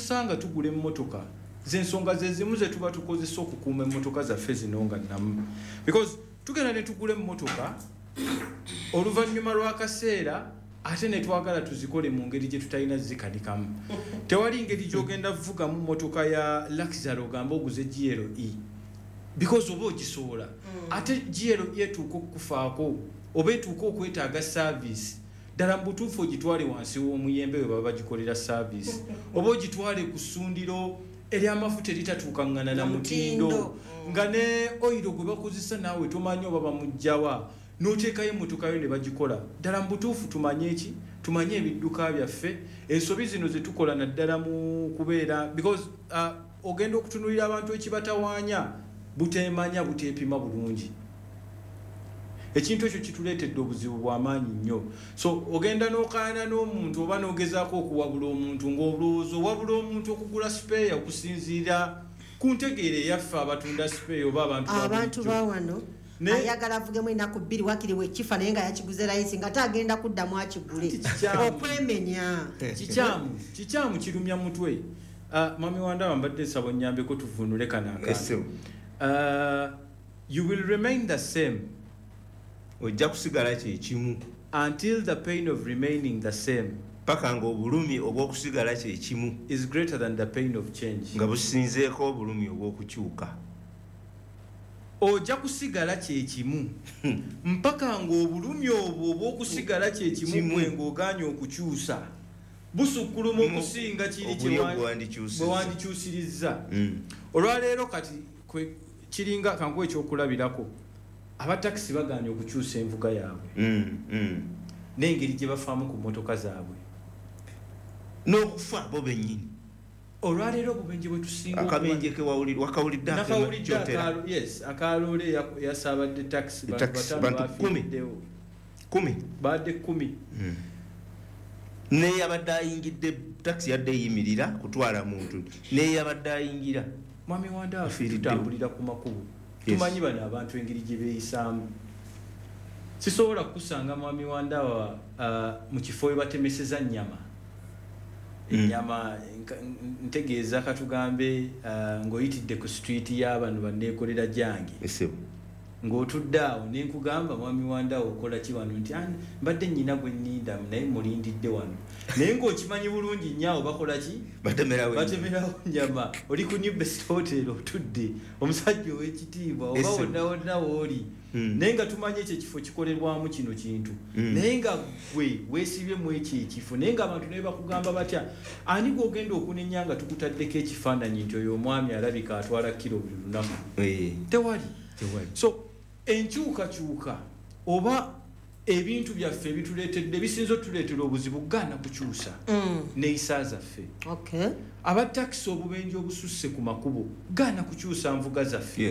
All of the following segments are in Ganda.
tusanga tugula emmotoka zensonga zezimu ze tuba tukozesa okukuuma emmotoka zaffe zino nga namu because tugenda ne tugula emmotoka oluvannyuma lw'akaseera ate ne twagala tuzikole mu ngeri gye tutalina zikanikamu tewali ngeri gy'ogenda vugamu mmotoka ya luxury ogamba oguze GLE because oba ogisoola ate GLE etuuka okukufaako oba etuuka okwetaaga service ddala mu butuufu ogitwale wansi w'omuyembe we baba bagikolera service oba ogitwale ku ssundiro ery'amafuta eritatuukangana na mutindo nga ne oyiro gwe bakozesa naawe tomanyi oba bamugjawa n'oteekayo emmotoka yo ne bagikola ddala mu butuufu tumanye ebidduka byaffe ensobi zino ze tukola naddala mu kubeera because ogenda okutunulira abantu ekibatawaanya buteemanya buteepima bulungi ekintu ekyo kituleetedde obuzibu bw'amaanyi nnyo so ogenda n'okaana n'omuntu oba n'ogezaako okuwabula omuntu ng'olowooza owabula omuntu okugula sipeeya okusinziira ku ntegeera eyaffe abatunda sipeeya oba abantu bawano ayagala avugemu ennaku bbiri wakiri wekifa naye nga yakiguze layisi nga tagenda kuddamu akigule okwemenya kikyamu kirumya mutwe mami wandaba mbadde nsaba onnyambeko tuvunule kanaakaano you will remain the same ojja kusigala kyekimu until the pain of remaining the same paka nga obulumi obw'okusigala kyekimu is greater than the pain of change nga businzeeko obulumi obw'okukyuka ojja kusigala kyekimu mpaka ng'obulumi obwo obw'okusigala kyekimu bwe ng'ogaanye okukyusa busukkuluma okusinga kiri bwe wandikyusirizza olwaleero kati kiringa kankuwa ekyokulabirako abatakisi bagaanye okukyusa envuga yaabwe n'engeri gye bafaamu ku mmotoka zaabwe n'okufa bo bennyini olwaleero obubenje bwe tusinga akabenje wakawulidde akaloole yasaabadde takisi badde 10 neyabadde ayingidde takisi yadde eyimirira kutwala muntu neyabadde ayingira mwami wandaafe tutambulira ku makubo tumanyi bano abantu engeri gye beeyisaamu sisobola kukusanga mwami wandawa mu kifo we batemeseza nnyama ennyama ntegeeza katugambe ng'oyitidde ku street y'abano banneekolera gyange ng'otudde awo ne nkugamba mwami wandawo okola ki wano nti mbadde nnyina gwe nninda naye mulindidde wano naye ng'okimanyi bulungi nnyo bakola ki batemerawo nnyama oli ku New Best Hotel otudde omusajja ow'ekitiibwa oba wonna wooli naye nga tumanyi ekyo ekifo kikolerwamu kino kintu naye nga gwe weesibyemu ekyo ekifo naye nga abantu naye bakugamba batya ani gw'ogenda okunenya nga tukutaddeko ekifaananyi nti oyo omwami alabika atwala kiro buli lunaku tewali so enkyukakyuka oba ebintu byaffe ebituleetedde bisinza otuleetera obuzibu gaana kukyusa neeyisa zaffe abatakisi obubenje obususse ku makubo gaana kukyusa nvuga zaffe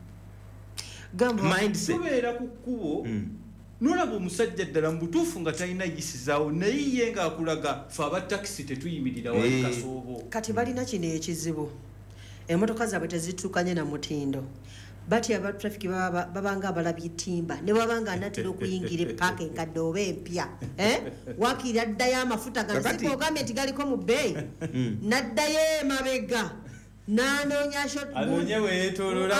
tubeera ku kkubo nolaba omusajja ddala mu butuufu nga talina yisizaawo naye ye ngaakulaga fe abatakisi tetuyimirira wali kasoobo kati balina kino ekizibu emmotoka zaabwe tezituukanye na mutindo bati aba traffic babanga abalabye timba ne babanga anatera okuyingira epaka enkadde oba empya wakiri addayo amafuta gasiko ogambe nti galiko mu bbeeyi n'addayo emabega n'anoonya anonye weyeetooloola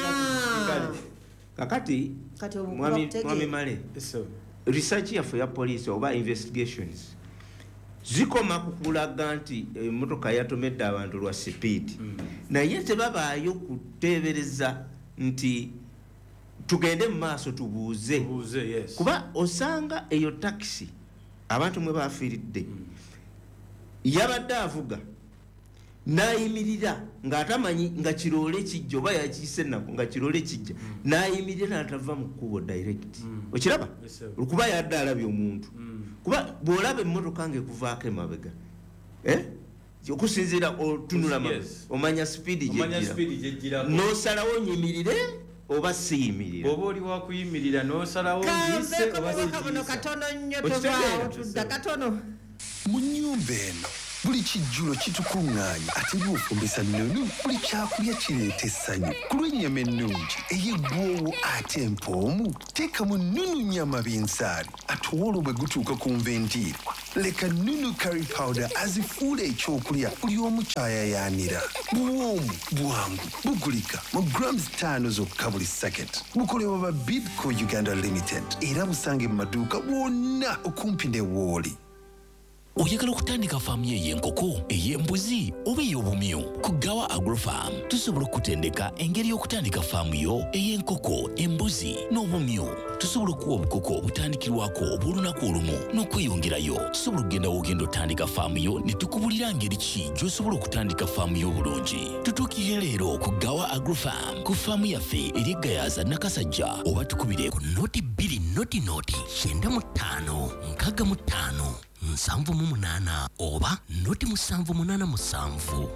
kakati mwami male research yaffe ya police oba investigations zikoma kukulaga nti emmotoka yatomedde abantu lwa speed naye tebabaayo kuteebereza nti tugende mu maaso tubuuze kuba osanga eyo takisi abantu mwe bafiiridde yabadde avuga n'ayimirira ng'atamanyi nga kiroole kijja oba yakiise ennaku nga kiroole kijja n'ayimirira n'atava mu kkubo direct okiraba kuba yadde alabye omuntu kuba bw'olaba emmotoka ng'ekuvaako emabega okusinziira otunula omanya sipiidi gyejjira n'osalawo nyimirire oba siyimirira oba oli wakuyimirira n'osalawo ngiise oba katono nnyo tobaawo tudda katono mu nnyumba eno buli kijjulo kitukuŋŋaanya ate bw'ofumbisa nunu buli kyakulya kireeta essanyu ku lw'ennyama ennungi ey'eggwoowo ate empoomu teekamu nunu nnyama b'ensaali ate olwo bwe gutuuka ku nventiirwa leka nunu curry powder azifuula ekyokulya buli omu kyayayaanira buwoomu bwangu bugulika mu grams 5 zokka buli sacket bukolebwa ba Bidco Uganda Limited era busange mu maduuka bwonna okumpi ne Wooli. Oyagala okutandika faamu y'enkoko, ey'embuzi oba ey'obumyu? Ku Gawa Agrofarm tusobola okutendeka engeri y'okutandika faamu yo ey'enkoko, embuzi n'obumyu. Tusobola okuwa obukoko obutandikirwako obw'olunaku olumu n'okweyongerayo. Tusobola okugenda w'ogenda otandika faamu yo ne tukubulira ngeri ki gy'osobola okutandika faamu yo obulungi. Tutuukire leero ku Gawa Agrofarm ku faamu yaffe eri Gayaza Nakasajja oba tukubire ku noti 2 noti 95 65 7 oba noti 787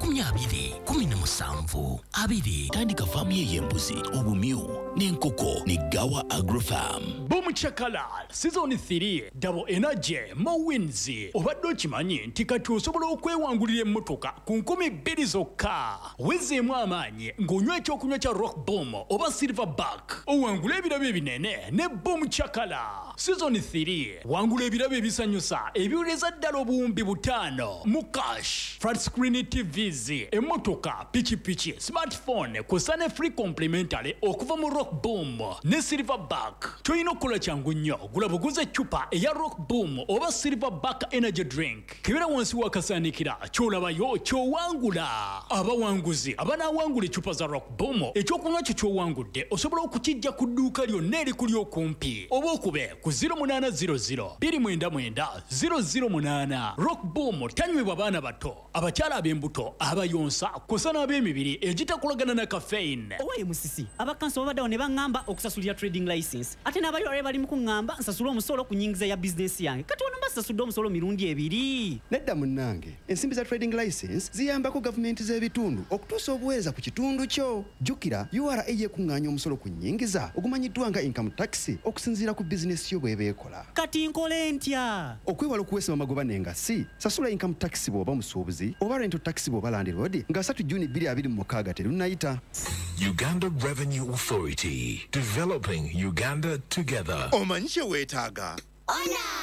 20 17 tandika faamu y'embuzi, obumyu n'enkoko ne Gawa Agrofarm. Bomuchakala season 3 double energy mo wins. Obadde okimanyi nti kati osobola okwewangulira emmotoka ku 2,000 zokka. Wezeemu amaanyi ng'onywa ekyokunywa kya Rock Boom oba Silverback. Owangula ebirabo ebinene ne Bomuchakala. Season 3 wangula ebirabo ebisanyusa ebiwuleza ddala obuwumbi 5 mu cash, flat screen TVs, emmotoka, pichi, smartphone kw'ossa ne free complimentary okuva mu Rock Boom ne Silverback. Toyina okukola kyangu nnyo, gula buguze eccupa eya Rock Boom oba Silverback energy drink. Kibera wansi wakasaanikira ky'olabayo ky'owangula. Abawanguzi abanaawangula eccupa za Rock Boom ekyokunywa kyo ky'owangudde osobola okukijja ku dduuka lyonna erikuli okumpi oba okube ku 0800 299 008. Rock Boom tanywebwa baana bato, abakyala ab'embuto, abayonsa kw'ossa n'ab'emibiri egitakolagana na caffeine. Owaye musisi abakansi babaddewo ne baŋŋamba okusasulira trading license ate n'abali wali bali mu kuŋŋamba nsasule omusolo ku nnyingiza ya bizinesi yange kati ono mbasasudde omusolo mirundi 2. Nedda munnange, ensimbi za trading license ziyambako gavumenti z'ebitundu okutuusa obuweereza ku kitundu kyo. Jjukira URA yekuŋŋaanya omusolo ku nnyingiza ogumanyiddwa nga income tax okusinziira ku bizinesi yo bw'eba ekola. Kati nkole ntya? Okwewala okuweesa amagoba n'engassi, sasula income tax bw'oba musuubuzi oba rental tax bw'oba landlord nga 3 Juni 2026 terunnayita. Uganda Revenue Authority, developing Uganda together. Omanyi kye weetaaga? Ona!